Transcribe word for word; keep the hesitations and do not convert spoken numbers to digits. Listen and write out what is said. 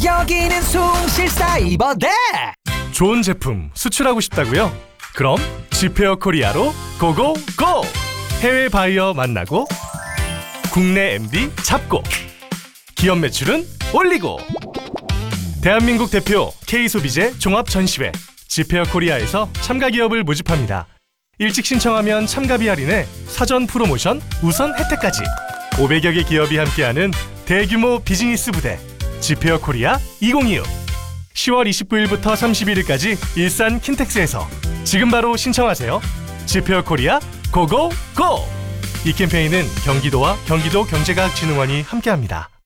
여기는 숭실사이버대. 좋은 제품 수출하고 싶다고요? 그럼 지페어 코리아로 고고고! 해외 바이어 만나고 국내 엠디 잡고 기업 매출은 올리고 대한민국 대표 K소비재 종합전시회 지페어 코리아에서 참가 기업을 모집합니다. 일찍 신청하면 참가비 할인에 사전 프로모션 우선 혜택까지 오백여 개 기업이 함께하는 대규모 비즈니스 부대 지페어 코리아 이천이십육 시월 이십구일부터 삼십일일까지 일산 킨텍스에서 지금 바로 신청하세요. 지페어 코리아 고고고! 이 캠페인은 경기도와 경기도 경제과학진흥원이 함께합니다.